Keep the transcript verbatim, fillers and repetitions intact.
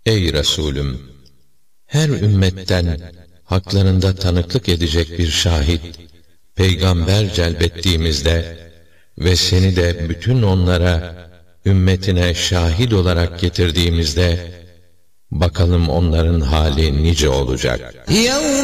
Ey Resulüm! Her ümmetten haklarında tanıklık edecek bir şahit, peygamber celbettiğimizde ve seni de bütün onlara, ümmetine şahit olarak getirdiğimizde, bakalım onların hali nice olacak.